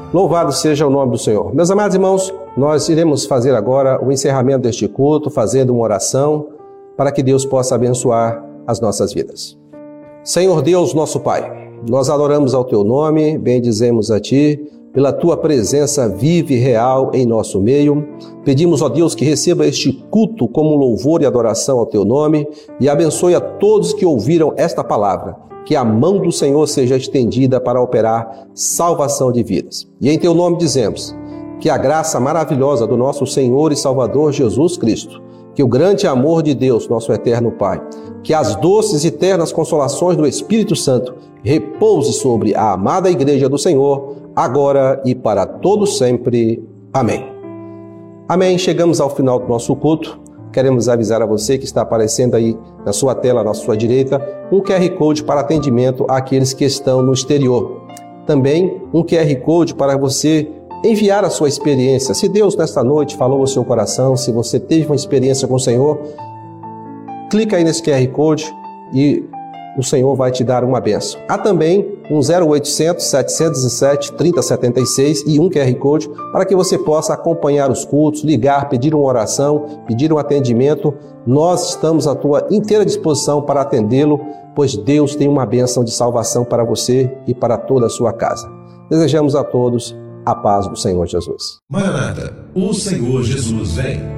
Louvado seja o nome do Senhor. Meus amados irmãos, nós iremos fazer agora o encerramento deste culto, fazendo uma oração para que Deus possa abençoar as nossas vidas. Senhor Deus, nosso Pai, nós adoramos ao Teu nome, bendizemos a Ti, pela Tua presença viva e real em nosso meio. Pedimos, ó Deus, que receba este culto como louvor e adoração ao Teu nome e abençoe a todos que ouviram esta palavra. Que a mão do Senhor seja estendida para operar salvação de vidas. E em Teu nome dizemos que a graça maravilhosa do nosso Senhor e Salvador Jesus Cristo, que o grande amor de Deus, nosso eterno Pai, que as doces e ternas consolações do Espírito Santo repouse sobre a amada Igreja do Senhor, agora e para todos sempre. Amém. Amém. Chegamos ao final do nosso culto. Queremos avisar a você que está aparecendo aí na sua tela, na sua direita, um QR Code para atendimento àqueles que estão no exterior. Também um QR Code para você enviar a sua experiência. Se Deus nesta noite falou ao seu coração, se você teve uma experiência com o Senhor, clica aí nesse QR Code e o Senhor vai te dar uma bênção. Há também um 0800 707 3076 e um QR Code para que você possa acompanhar os cultos, ligar, pedir uma oração, pedir um atendimento. Nós estamos à tua inteira disposição para atendê-lo, pois Deus tem uma bênção de salvação para você e para toda a sua casa. Desejamos a todos a paz do Senhor Jesus. Maranata, o Senhor Jesus vem.